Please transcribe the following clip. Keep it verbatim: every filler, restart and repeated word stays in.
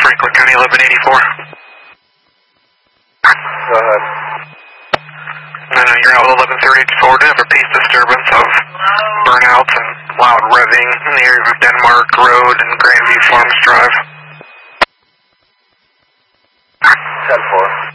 Franklin County eleven eighty-four. Go ahead. I know you're out with eleven thirty-four to have a peace disturbance of burnouts and loud revving in the area of Denmark Road and Grandview Farms Drive. ten four.